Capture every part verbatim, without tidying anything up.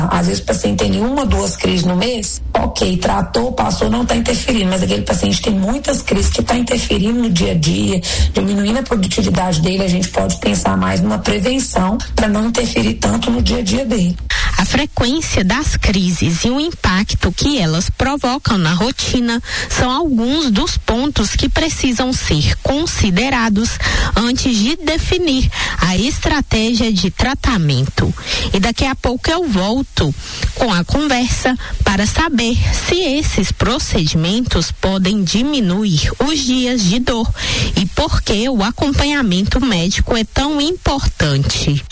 Às vezes o paciente tem uma, duas crises no mês, ok, tratou, passou, não está interferindo, mas aquele paciente tem muitas crises que está interferindo no dia a dia, diminuindo a produtividade dele, a gente pode pensar mais numa prevenção para não interferir tanto no dia a dia dele. A frequência das crises e o impacto que elas provocam na rotina são alguns dos pontos que precisam ser considerados antes de definir a estratégia de tratamento. E daqui a pouco eu volto com a conversa para saber se esses procedimentos podem diminuir os dias de dor e por que o acompanhamento médico é tão importante.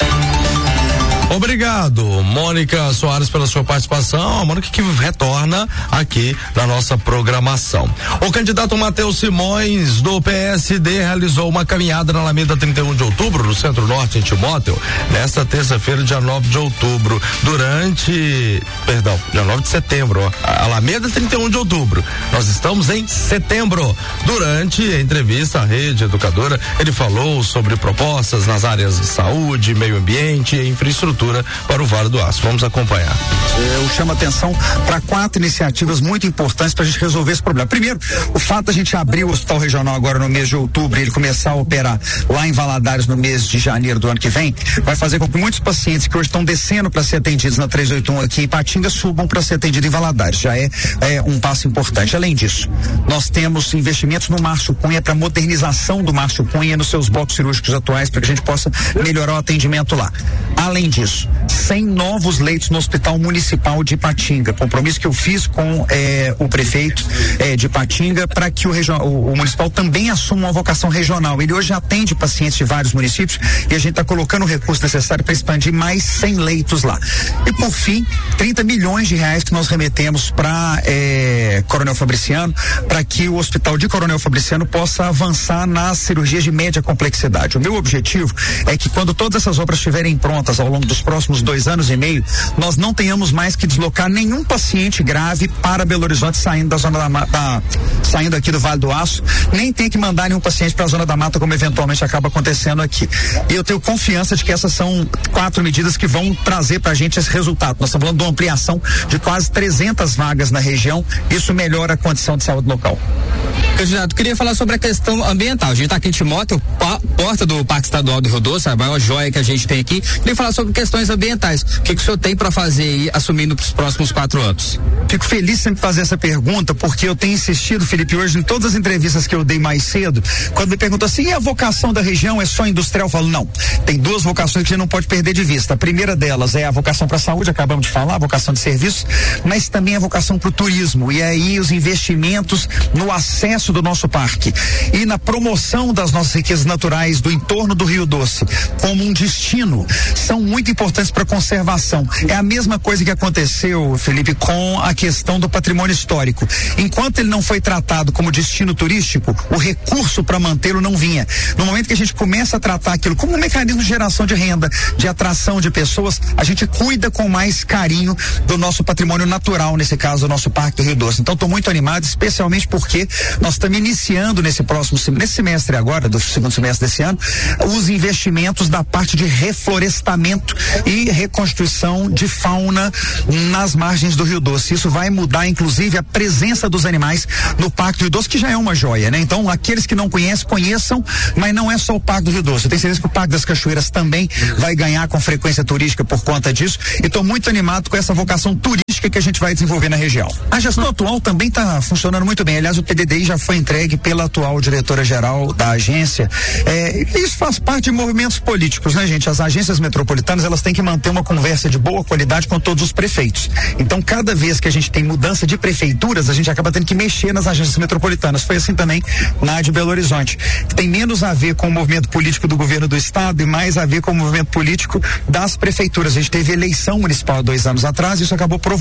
Obrigado, Mônica Soares, pela sua participação. A Mônica que retorna aqui na nossa programação. O candidato Matheus Simões, do P S D, realizou uma caminhada na Alameda trinta e um de outubro, no Centro-Norte, em Timóteo, nesta terça-feira, dia nove de outubro, durante, perdão, dia nove de setembro, ó, Alameda trinta e um de outubro. Nós estamos em setembro. Durante a entrevista à Rede Educadora, ele falou sobre propostas nas áreas de saúde, meio ambiente e infraestrutura para o Vale do Aço. Vamos acompanhar. Eu chamo a atenção para quatro iniciativas muito importantes para a gente resolver esse problema. Primeiro, o fato de a gente abrir o hospital regional agora no mês de outubro e ele começar a operar lá em Valadares no mês de janeiro do ano que vem, vai fazer com que muitos pacientes que hoje estão descendo para ser atendidos na trezentos e oitenta e um aqui em Ipatinga subam para ser atendidos em Valadares. Já é, é um passo importante. Além disso, nós temos investimentos no Márcio Cunha para modernização do Márcio Cunha nos seus blocos cirúrgicos atuais para que a gente possa melhorar o atendimento lá. Além disso, cem novos leitos no Hospital Municipal de Ipatinga, compromisso que eu fiz com eh, o prefeito eh, de Ipatinga para que o, o, o municipal também assuma uma vocação regional. Ele hoje atende pacientes de vários municípios e a gente está colocando o recurso necessário para expandir mais cem leitos lá. E por fim, trinta milhões de reais que nós remetemos para eh, Coronel Fabriciano, para que o Hospital de Coronel Fabriciano possa avançar nas cirurgias de média complexidade. O meu objetivo é que quando todas essas obras estiverem prontas ao longo dos próximos dois anos e meio, nós não tenhamos mais que deslocar nenhum paciente grave para Belo Horizonte saindo da zona da mata, saindo aqui do Vale do Aço, nem tem que mandar nenhum paciente para a zona da mata, como eventualmente acaba acontecendo aqui. E eu tenho confiança de que essas são quatro medidas que vão trazer para a gente esse resultado. Nós estamos falando de uma ampliação de quase trezentas vagas na região. Isso melhora a condição de saúde local. Candidato, queria falar sobre a questão ambiental. A gente está aqui em Timóteo, porta do Parque Estadual do Rio Doce, a maior joia que a gente tem aqui. Queria falar sobre questões ambientais. O que, que o senhor tem para fazer aí, assumindo para os próximos quatro anos? Fico feliz sempre fazer essa pergunta, porque eu tenho insistido, Felipe, hoje em todas as entrevistas que eu dei mais cedo, quando me perguntam assim, e a vocação da região é só industrial? Eu falo, não. Tem duas vocações que a gente não pode perder de vista. A primeira delas é a vocação para a saúde, acabamos de falar, a vocação de serviços, mas também a vocação para o turismo. E aí os investimentos no acesso do nosso parque e na promoção das nossas riquezas naturais do entorno do Rio Doce como um destino são muito importantes para a conservação. É a mesma coisa que aconteceu, Felipe, com a questão do patrimônio histórico. Enquanto ele não foi tratado como destino turístico, o recurso para mantê-lo não vinha. No momento que a gente começa a tratar aquilo como um mecanismo de geração de renda, de atração de pessoas, a gente cuida com mais carinho do nosso patrimônio natural, nesse caso, do nosso Parque do Rio Doce. Então, estou muito animado, especialmente porque nós estamos iniciando nesse próximo nesse semestre agora, do segundo semestre desse ano, os investimentos da parte de reflorestamento e reconstituição de fauna nas margens do Rio Doce. Isso vai mudar, inclusive, a presença dos animais no Parque do Rio Doce, que já é uma joia, né? Então, aqueles que não conhecem, conheçam, mas não é só o Parque do Rio Doce. Eu tenho certeza que o Parque das Cachoeiras também vai ganhar com frequência turística por conta disso, e estou muito animado com essa vocação turística que a gente vai desenvolver na região. A gestão atual também está funcionando muito bem. Aliás, o P D D I já foi entregue pela atual diretora-geral da agência. É, isso faz parte de movimentos políticos, né, gente? As agências metropolitanas, elas têm que manter uma conversa de boa qualidade com todos os prefeitos. Então, cada vez que a gente tem mudança de prefeituras, a gente acaba tendo que mexer nas agências metropolitanas. Foi assim também na de Belo Horizonte. Tem menos a ver com o movimento político do governo do estado e mais a ver com o movimento político das prefeituras. A gente teve eleição municipal há dois anos atrás, e isso acabou provocando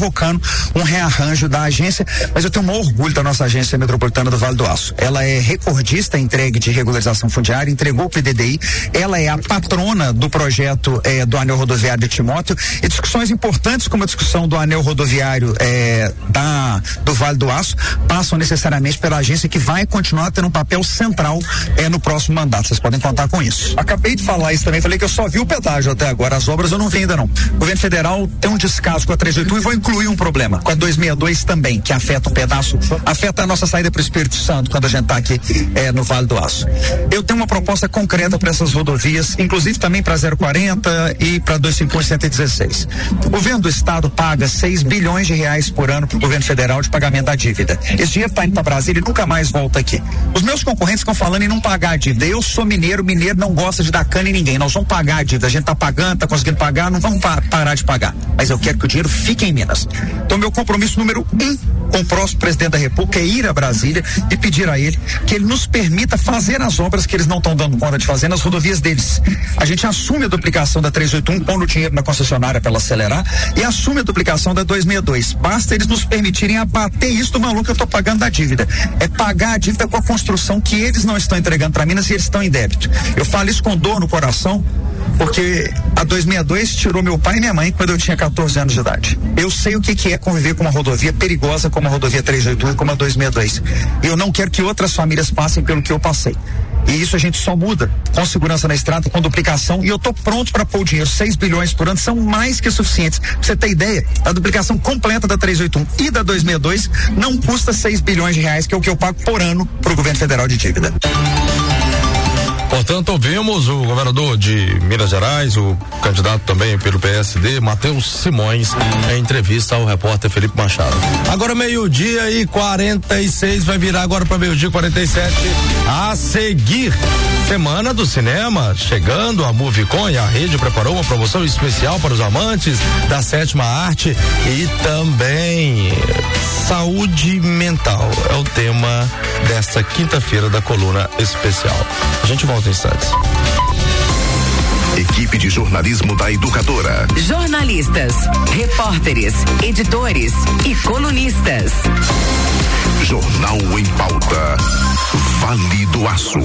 provocando um rearranjo da agência, mas eu tenho um orgulho da nossa agência metropolitana do Vale do Aço. Ela é recordista em entrega de regularização fundiária, entregou o P D D I, ela é a patrona do projeto eh, do anel rodoviário de Timóteo, e discussões importantes como a discussão do anel rodoviário eh, da, do Vale do Aço passam necessariamente pela agência, que vai continuar tendo um papel central eh, no próximo mandato. Vocês podem contar com isso. Acabei de falar isso também, falei que eu só vi o pedágio até agora, as obras eu não vi ainda não. O governo federal tem um descaso com a trezentos e oitenta e um e vou incluir um problema com a duzentos e sessenta e dois também, que afeta um pedaço, afeta a nossa saída para o Espírito Santo quando a gente está aqui eh, no Vale do Aço. Eu tenho uma proposta concreta para essas rodovias, inclusive também para zero quarenta e para duzentos e cinquenta e um e cento e dezesseis. O governo do estado paga seis bilhões de reais por ano para o governo federal de pagamento da dívida. Esse dinheiro está indo para Brasília e nunca mais volta aqui. Os meus concorrentes ficam falando em não pagar a dívida. Eu sou mineiro, mineiro não gosta de dar cana em ninguém. Nós vamos pagar a dívida. A gente está pagando, está conseguindo pagar, não vamos pa- parar de pagar. Mas eu quero que o dinheiro fique em Minas. Então, meu compromisso número um com o próximo presidente da República é ir a Brasília e pedir a ele que ele nos permita fazer as obras que eles não estão dando conta de fazer nas rodovias deles. A gente assume a duplicação da trezentos e oitenta e um, pondo o dinheiro na concessionária para ela acelerar, e assume a duplicação da duzentos e sessenta e dois. Basta eles nos permitirem abater isso do maluco que eu estou pagando da dívida. É pagar a dívida com a construção que eles não estão entregando para Minas e eles estão em débito. Eu falo isso com dor no coração, porque a duzentos e sessenta e dois tirou meu pai e minha mãe quando eu tinha quatorze anos de idade. Eu sei o que, que é conviver com uma rodovia perigosa como a rodovia trezentos e oitenta e um e como a duzentos e sessenta e dois. E eu não quero que outras famílias passem pelo que eu passei. E isso a gente só muda com segurança na estrada, com duplicação, e eu tô pronto para pôr o dinheiro. seis bilhões por ano são mais que suficientes. Pra você ter ideia, a duplicação completa da trezentos e oitenta e um e da duzentos e sessenta e dois não custa seis bilhões de reais, que é o que eu pago por ano pro governo federal de dívida. Portanto, ouvimos o governador de Minas Gerais, o candidato também pelo P S D, Matheus Simões, em entrevista ao repórter Felipe Machado. Agora meio-dia e quarenta e seis, vai virar agora para meio-dia e quarenta e sete. A seguir, Semana do Cinema, chegando a Movicon, e a rede preparou uma promoção especial para os amantes da sétima arte e também saúde mental. É o tema desta quinta-feira da coluna especial. A gente volta em instantes. Equipe de jornalismo da Educadora. Jornalistas, repórteres, editores e colunistas. Jornal em Pauta. Vale do Aço.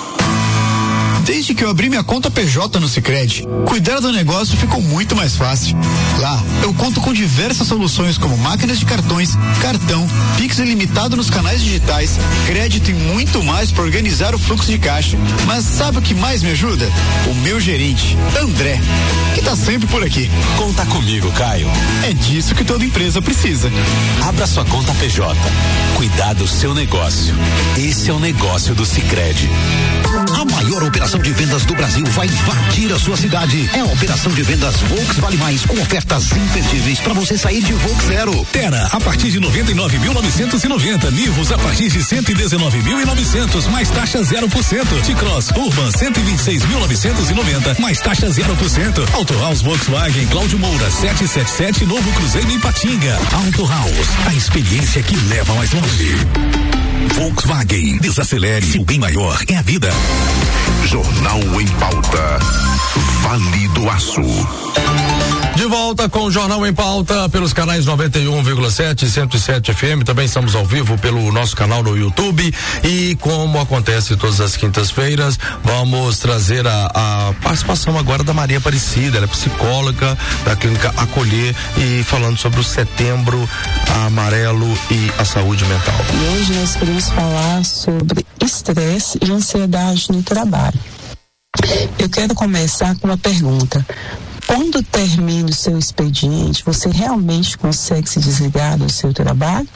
Desde que eu abri minha conta P J no Sicredi, cuidar do negócio ficou muito mais fácil. Lá, eu conto com diversas soluções como máquinas de cartões, cartão, Pix ilimitado nos canais digitais, crédito e muito mais para organizar o fluxo de caixa. Mas sabe o que mais me ajuda? O meu gerente, André, que tá sempre por aqui. Conta comigo, Caio. É disso que toda empresa precisa. Abra sua conta P J. Cuidar do seu negócio. Esse é o negócio do Sicredi. A maior operação de vendas do Brasil vai invadir a sua cidade. É a operação de vendas Volks Vale Mais, com ofertas imperdíveis para você sair de Volks zero. Terra a partir de noventa e nove mil novecentos e noventa, Nivus a partir de cento e dezenove mil e novecentos, mais taxa zero por cento. T-Cross Urban cento e vinte e seis mil novecentos e noventa, mais taxa zero por cento. Auto House Volkswagen Cláudio Moura setecentos e setenta e sete, Novo Cruzeiro em Patinga. Auto House, a experiência que leva mais longe. Volkswagen, desacelere, o bem maior é a vida. Jornal em Pauta. Vale do Aço. De volta com o Jornal em Pauta pelos canais noventa e um vírgula sete e cento e sete F M. Também estamos ao vivo pelo nosso canal no YouTube. E como acontece todas as quintas-feiras, vamos trazer a, a participação agora da Maria Aparecida. Ela é psicóloga da Clínica Acolher e falando sobre o Setembro Amarelo e a saúde mental. E hoje nós queremos falar sobre estresse e ansiedade no trabalho. Eu quero começar com uma pergunta. Quando termina o seu expediente, você realmente consegue se desligar do seu trabalho?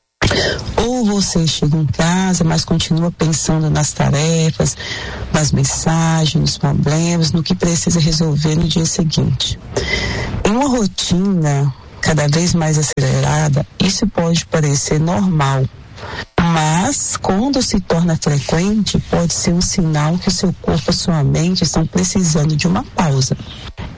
Ou você chega em casa, mas continua pensando nas tarefas, nas mensagens, nos problemas, no que precisa resolver no dia seguinte? Em uma rotina cada vez mais acelerada, isso pode parecer normal. Mas, quando se torna frequente, pode ser um sinal que o seu corpo e a sua mente estão precisando de uma pausa.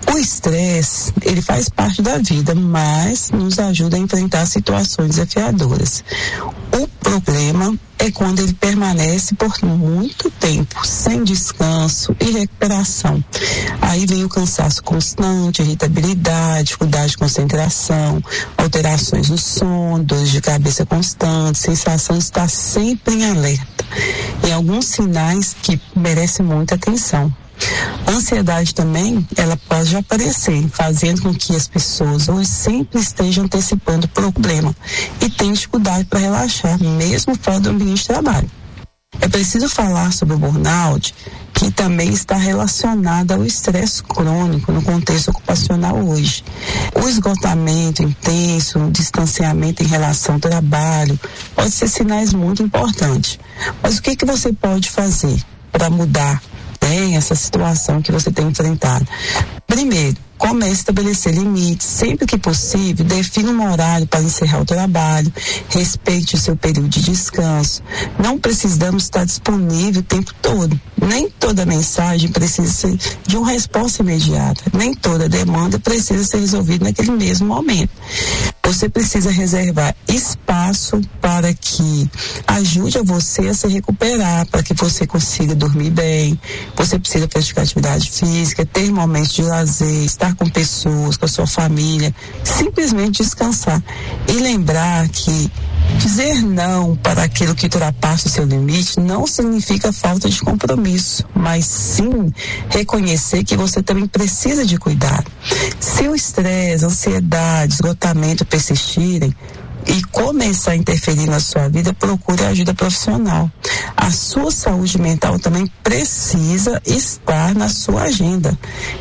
O estresse, ele faz parte da vida, mas nos ajuda a enfrentar situações desafiadoras. O problema é quando ele permanece por muito tempo, sem descanso e recuperação. Aí vem o cansaço constante, irritabilidade, dificuldade de concentração, alterações no sono, dores de cabeça constantes, sensação de estar sempre em alerta. E alguns sinais que merecem muita atenção. A ansiedade também, ela pode aparecer, fazendo com que as pessoas hoje sempre estejam antecipando o problema e tenham dificuldade para relaxar, mesmo fora do ambiente de trabalho. É preciso falar sobre o burnout, que também está relacionado ao estresse crônico no contexto ocupacional hoje. O esgotamento intenso, o distanciamento em relação ao trabalho, pode ser sinais muito importantes. Mas o que que você pode fazer para mudar Né, essa situação que você tem enfrentado? Primeiro, comece a estabelecer limites. Sempre que possível, defina um horário para encerrar o trabalho, respeite o seu período de descanso. Não precisamos estar disponível o tempo todo. Nem toda mensagem precisa ser de uma resposta imediata. Nem toda demanda precisa ser resolvida naquele mesmo momento. Você precisa reservar espaço para que ajude a você a se recuperar, para que você consiga dormir bem. Você precisa praticar atividade física, ter momentos de lazer, estar com pessoas, com a sua família, simplesmente descansar. E lembrar que dizer não para aquilo que ultrapassa o seu limite não significa falta de compromisso, mas sim reconhecer que você também precisa de cuidado. Se o estresse, ansiedade, esgotamento persistirem e começar a interferir na sua vida, procure ajuda profissional. A sua saúde mental também precisa estar na sua agenda.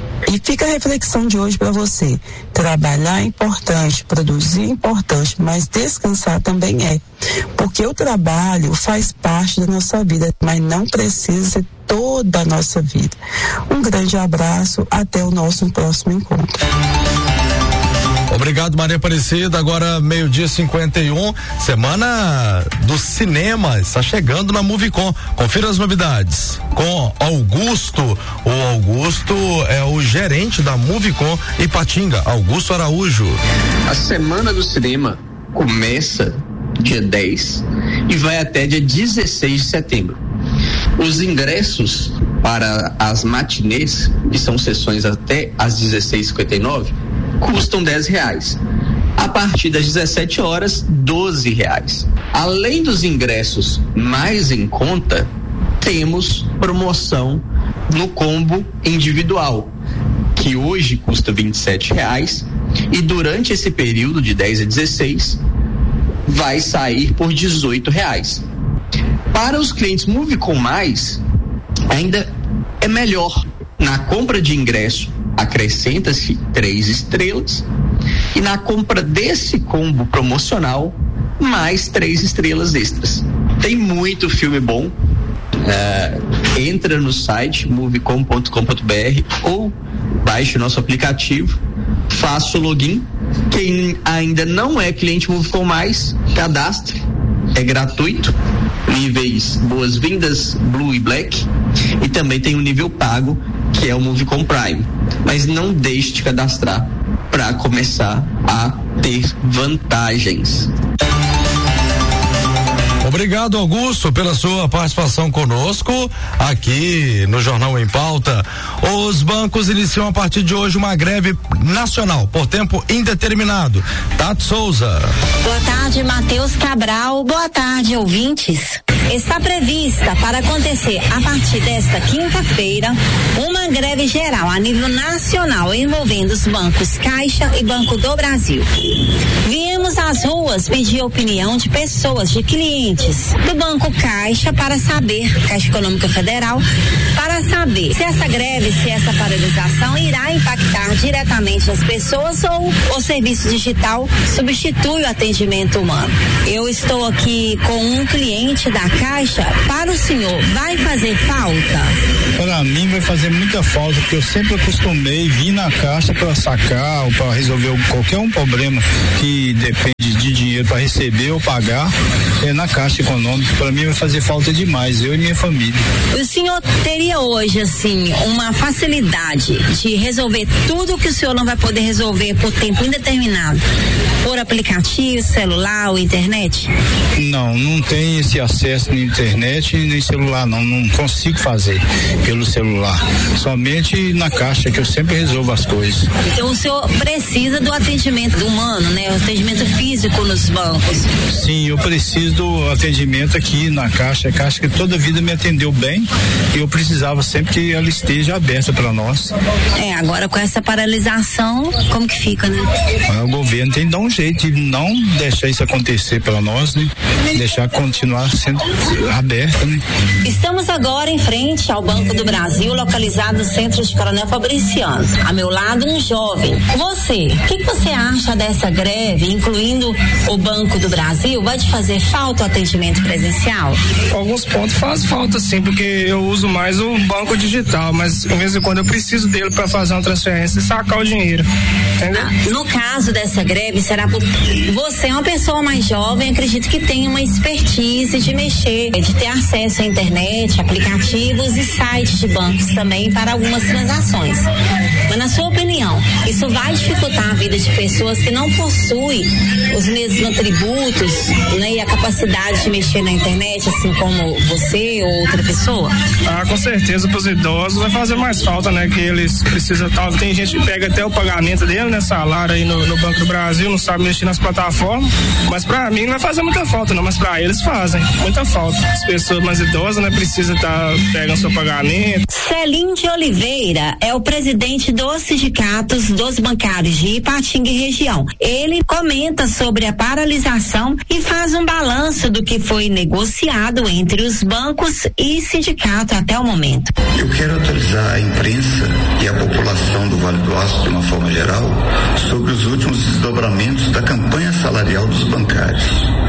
E fica a reflexão de hoje para você. Trabalhar é importante, produzir é importante, mas descansar também é. Porque o trabalho faz parte da nossa vida, mas não precisa ser toda a nossa vida. Um grande abraço, até o nosso próximo encontro. Obrigado, Maria Aparecida. Agora, meio-dia e cinquenta e um, semana do cinema está chegando na Movicon. Confira as novidades com Augusto. O Augusto é o gerente da Movicon Ipatinga, Augusto Araújo. A semana do cinema começa dia dez e vai até dia dezesseis de setembro. Os ingressos para as matinês, que são sessões até às dezesseis e cinquenta e nove, custam dez reais. A partir das dezessete horas, doze reais. Além dos ingressos mais em conta, temos promoção no combo individual, que hoje custa vinte e sete reais e durante esse período de dez a dezesseis vai sair por dezoito reais. Para os clientes Movicon Mais, ainda é melhor. Na compra de ingresso, acrescenta-se três estrelas e na compra desse combo promocional, mais três estrelas extras. Tem muito filme bom. Uh, entra no site movicom ponto com ponto br ou baixe o nosso aplicativo, faça o login. Quem ainda não é cliente Movicon Mais, cadastre, é gratuito. Níveis boas-vindas, Blue e Black, e também tem o nível pago, que é o Movicon Prime. Mas não deixe de cadastrar para começar a ter vantagens. Obrigado, Augusto, pela sua participação conosco aqui no Jornal em Pauta. Os bancos iniciam a partir de hoje uma greve nacional por tempo indeterminado. Tato Souza. Boa tarde, Matheus Cabral. Boa tarde, ouvintes. Está prevista para acontecer a partir desta quinta-feira uma greve geral a nível nacional envolvendo os bancos Caixa e Banco do Brasil. Viemos às ruas pedir a opinião de pessoas, de clientes do Banco Caixa para saber, Caixa Econômica Federal, para saber se essa greve, se essa paralisação irá impactar diretamente as pessoas ou o serviço digital substitui o atendimento humano. Eu estou aqui com um cliente da Caixa, para o senhor, vai fazer falta? Para mim vai fazer muita falta, porque eu sempre acostumei vir na Caixa para sacar ou para resolver qualquer um problema que depende de dinheiro para receber ou pagar, é na Caixa Econômica. Para mim vai fazer falta demais, eu e minha família. O senhor teria hoje, assim, uma facilidade de resolver tudo que o senhor não vai poder resolver por tempo indeterminado, por aplicativo, celular ou internet? Não, não tem esse acesso na internet nem celular, não, não consigo fazer pelo celular, somente na Caixa que eu sempre resolvo as coisas. Então o senhor precisa do atendimento humano, né? O atendimento físico nos bancos. Sim, eu preciso do atendimento aqui na Caixa, a Caixa que toda a vida me atendeu bem e eu precisava sempre que ela esteja aberta para nós. É, agora com essa paralisação, como que fica, né? O governo tem que dar um jeito de não deixar isso acontecer para nós, né? Deixar continuar sendo aberta, né? Estamos agora em frente ao Banco do Brasil, localizado no centro de Coronel Fabriciano. A meu lado, um jovem. Você, o que, que você acha dessa greve, incluindo o Banco do Brasil? Vai te fazer falta o atendimento presencial? Alguns pontos faz falta, sim, porque eu uso mais o banco digital, mas de vez em quando eu preciso dele para fazer uma transferência e sacar o dinheiro. Entendeu? Ah, no caso dessa greve, será porque você é uma pessoa mais jovem, acredito que tem uma expertise de mexer, de ter acesso à internet, aplicativos e sites de bancos também para algumas transações. Mas na sua opinião, isso vai dificultar a vida de pessoas que não possuem os mesmos atributos, né, e a capacidade de mexer na internet, assim como você ou outra pessoa? Ah, com certeza, para os idosos vai fazer mais falta, né? Que eles precisam, tal, tem gente que pega até o pagamento dele, né? Salário aí no, no Banco do Brasil, não sabe mexer nas plataformas, mas para mim não vai fazer muita falta não, mas para eles fazem muita falta. As pessoas mais idosas, né? Precisam estar tá, pegando seu pagamento. Celim de Oliveira é o presidente dos sindicatos dos bancários de Ipatinga e região. Ele comenta sobre a paralisação e faz um balanço do que foi negociado entre os bancos e sindicato até o momento. Eu quero atualizar a imprensa e a população do Vale do Aço, de uma forma geral, sobre os últimos desdobramentos da campanha salarial dos bancários.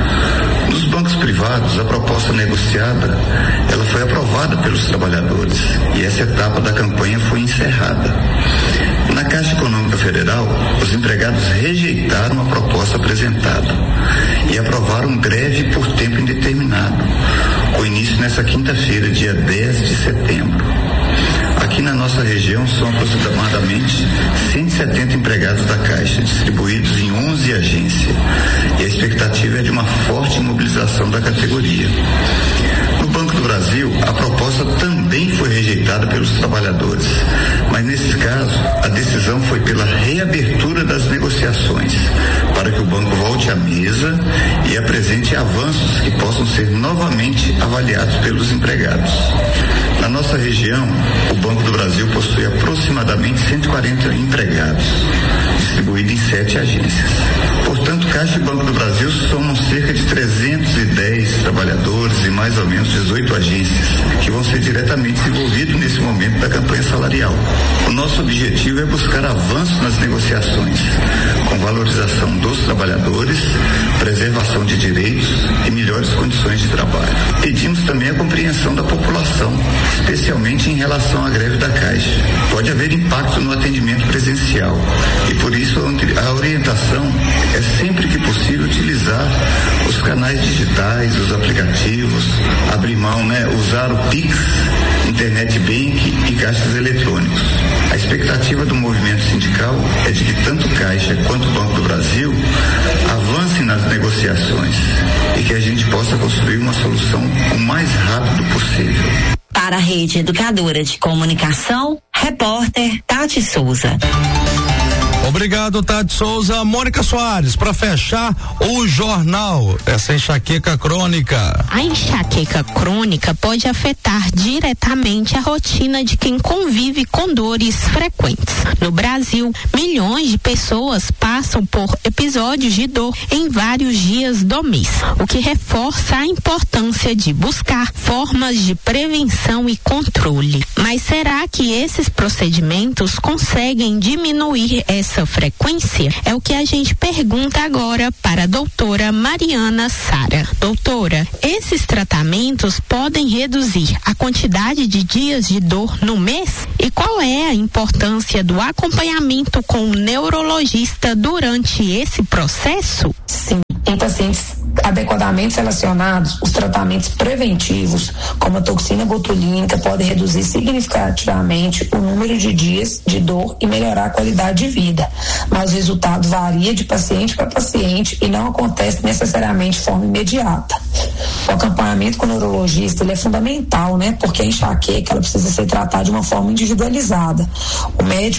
Nos bancos privados, a proposta negociada, ela foi aprovada pelos trabalhadores e essa etapa da campanha foi encerrada. Na Caixa Econômica Federal, os empregados rejeitaram a proposta apresentada e aprovaram greve por tempo indeterminado, com início nessa quinta-feira, dia dez de setembro. Aqui na nossa região são aproximadamente cento e setenta empregados da Caixa, distribuídos em onze agências, e a expectativa é de uma forte mobilização da categoria. No Banco do Brasil, a proposta também foi rejeitada pelos trabalhadores, mas nesse caso, a decisão foi pela reabertura das negociações, para que o banco volte à mesa e apresente avanços que possam ser novamente avaliados pelos empregados. Na nossa região, o Banco do Brasil possui aproximadamente cento e quarenta empregados, distribuídos em sete agências. Portanto, Caixa e Banco do Brasil somam cerca de trezentos e dez trabalhadores e mais ou menos dezoito agências, que vão ser diretamente envolvidos nesse momento da campanha salarial. O nosso objetivo é buscar avanços nas negociações, com valorização dos trabalhadores, preservação de direitos e melhores condições de trabalho. Pedimos também a compreensão da população, especialmente em relação à greve da Caixa. Pode haver impacto no atendimento presencial e por isso a orientação é sempre que possível utilizar os canais digitais, os aplicativos, abrir mão, né, usar o Pix, Internet Bank e caixas eletrônicos. A expectativa do movimento sindical é de que tanto Caixa quanto o Banco do Brasil avancem nas negociações e que a gente possa construir uma solução o mais rápido possível. Para a Rede Educadora de Comunicação, repórter Tati Souza. Obrigado, Tati Souza. Mônica Soares, para fechar o jornal, essa enxaqueca crônica. A enxaqueca crônica pode afetar diretamente a rotina de quem convive com dores frequentes. No Brasil, milhões de pessoas passam por episódios de dor em vários dias do mês, o que reforça a importância de buscar formas de prevenção e controle. Mas será que esses procedimentos conseguem diminuir essa essa frequência? É o que a gente pergunta agora para a doutora Mariana Sara. Doutora, esses tratamentos podem reduzir a quantidade de dias de dor no mês? E qual é a importância do acompanhamento com o neurologista durante esse processo? Sim, em pacientes adequadamente selecionados, os tratamentos preventivos, como a toxina botulínica, podem reduzir significativamente o número de dias de dor e melhorar a qualidade de vida. Mas o resultado varia de paciente para paciente e não acontece necessariamente de forma imediata. O acompanhamento com o neurologista ele é fundamental, né? Porque a enxaqueca ela precisa ser tratada de uma forma individualizada. O médico